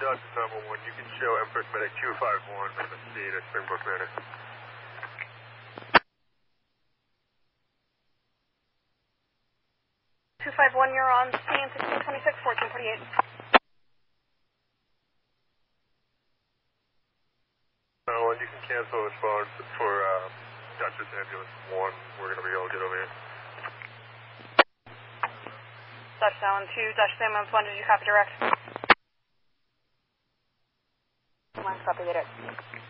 Dutch number 1, you can show Empress Medic 251 on the speed at Springbrook Manor. 251, you're on scene 1626, 1448. And you can cancel the phone for Dutchess Ambulance 1. We're going to be able to get over here. Dutch Allen 2, Dutch Ambulance 1, did you copy direct? One, copy direct.